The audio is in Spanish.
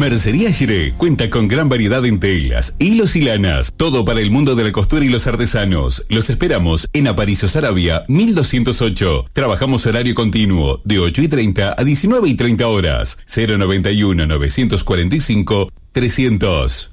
Mercería Giré cuenta con gran variedad en telas, hilos y lanas, todo para el mundo de la costura y los artesanos. Los esperamos en Aparicio Saravia, 1208. Trabajamos horario continuo, de 8:30 a 19:30 horas. 091 945 300.